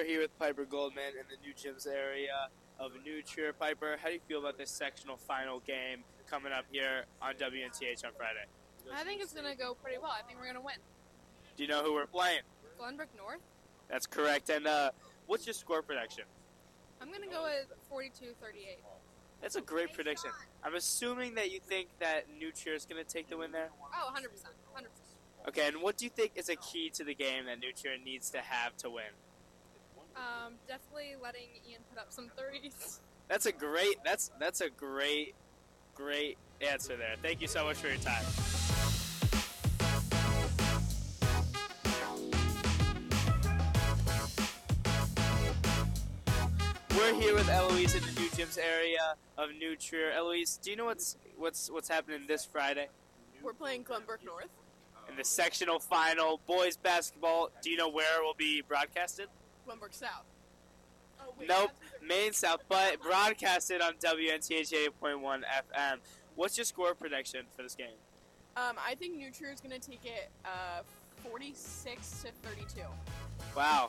We're here with Piper Goldman in the New Gyms area of New Trier. Piper, how do you feel about this sectional final game coming up here on WNTH on Friday? I think it's going to go pretty well. I think we're going to win. Do you know who we're playing? Glenbrook North? That's correct. And what's your score prediction? I'm going to go with 42-38. That's a great prediction. I'm assuming that you think that New Trier is going to take the win there? Oh, 100%. 100%. Okay, and what do you think is a key to the game that New Trier needs to have to win? Definitely letting Ian put up some threes. That's a great answer there. Thank you so much for your time. We're here with Eloise in the New Gyms area of New Trier. Eloise, do you know what's happening this Friday? We're playing Glenbrook North. In the sectional final, boys basketball. Do you know where it will be broadcasted? Glenbrook South. Oh, wait, nope, Main South, but broadcasted on WNTH 80.1 FM. What's your score prediction for this game? I think New Trier is going to take it 46-32. Wow,